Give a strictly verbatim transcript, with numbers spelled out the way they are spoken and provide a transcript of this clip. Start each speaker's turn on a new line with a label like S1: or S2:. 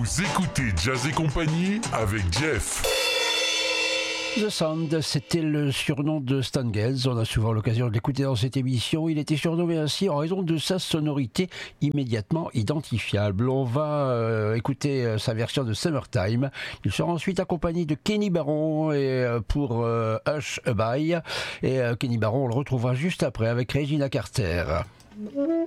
S1: Vous écoutez Jazz et compagnie avec Jeff.
S2: The Sound, c'était le surnom de Stan Getz. On a souvent l'occasion de l'écouter dans cette émission. Il était surnommé ainsi en raison de sa sonorité immédiatement identifiable. On va euh, écouter euh, sa version de Summertime. Il sera ensuite accompagné de Kenny Barron et, euh, pour euh, Hush a Bye. Et euh, Kenny Barron, on le retrouvera juste après avec Regina Carter.